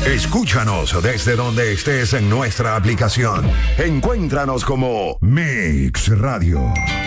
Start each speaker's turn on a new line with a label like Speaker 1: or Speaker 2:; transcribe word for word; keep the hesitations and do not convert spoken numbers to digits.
Speaker 1: Escúchanos desde donde estés en nuestra aplicación. Encuéntranos como Mix Radio.